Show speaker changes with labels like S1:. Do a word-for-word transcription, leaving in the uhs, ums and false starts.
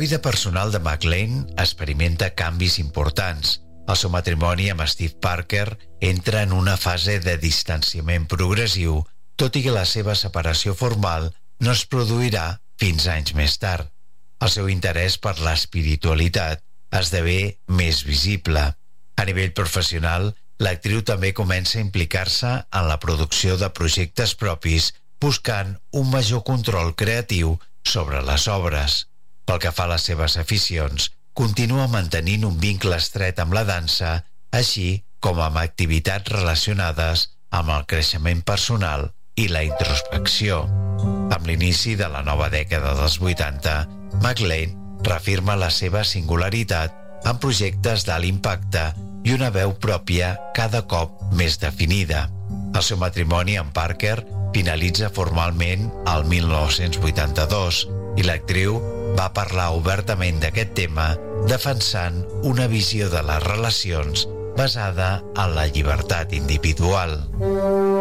S1: vida personal de McLean experimenta canvis importants. El seu matrimoni amb Steve Parker entra en una fase de distanciament progressiu, tot i que la seva separació formal no es produirà fins anys més tard. El seu interès per l'espiritualitat esdevé més visible. A nivell professional, l'actriu també comença a implicar-se en la producció de projectes propis, buscant un major control creatiu sobre les obres. Pel que fa a les seves aficions, continua mantenint un vincle estret amb la dansa, així com amb activitats relacionades amb el creixement personal i la introspecció. Amb l'inici de la nova dècada dels vuitanta, McLean reafirma la seva singularitat en projectes d'alt impacte i una veu pròpia cada cop més definida. El seu matrimoni amb Parker finalitza formalment el mil nou-cents vuitanta-dos i l'actriu va parlar obertament d'aquest tema, defensant una visió de les relacions basada en la llibertat individual.